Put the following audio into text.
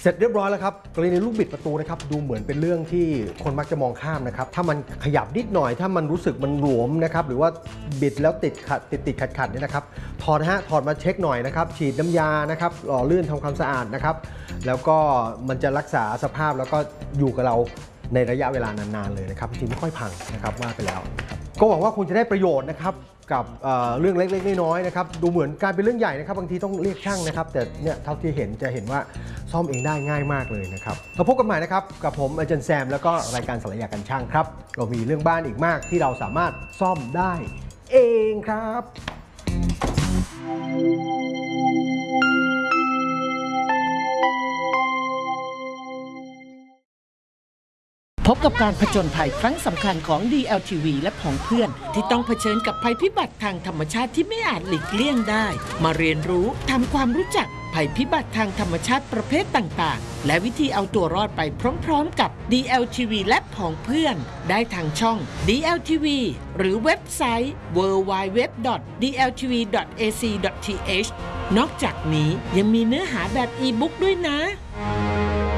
เสร็จเรียบร้อยแล้วครับกรณีลูกบิดประตูนะครับดูเหมือนเป็นเรื่องที่คนมักจะมองข้ามนะครับถ้ามันขยับนิดหน่อยถ้ามันรู้สึกมันหลวมนะครับหรือว่าบิดแล้วติดขัดเนี่ยนะครับถอดมาเช็คหน่อยนะครับฉีดน้ำยานะครับหล่อลื่นทำความสะอาดนะครับแล้วก็มันจะรักษาสภาพแล้วก็อยู่กับเราในระยะเวลานานๆเลยนะครับจริงไม่ค่อยพังนะครับว่าไปแล้วก็หวังว่าคุณจะได้ประโยชน์นะครับกับเรื่องเล็กๆน้อยๆนะครับดูเหมือนการเป็นเรื่องใหญ่นะครับบางทีต้องเรียกช่างนะครับแต่เนี่ยเท่าที่จะเห็นว่าซ่อมเองได้ง่ายมากเลยนะครับเราพบกันใหม่นะครับกับผมอาจารย์แซมแล้วก็รายการศัลยกันช่างครับเรามีเรื่องบ้านอีกมากที่เราสามารถซ่อมได้เองครับพบกับการผจญภัยครั้งสำคัญของ DLTV และของเพื่อนที่ต้องเผชิญกับภัยพิบัติทางธรรมชาติที่ไม่อาจหลีกเลี่ยงได้มาเรียนรู้ทำความรู้จักภัยพิบัติทางธรรมชาติประเภทต่างๆและวิธีเอาตัวรอดไปพร้อมๆกับ DLTV และของเพื่อนได้ทางช่อง DLTV หรือเว็บไซต์ www.dltv.ac.th นอกจากนี้ยังมีเนื้อหาแบบอีบุ๊กด้วยนะ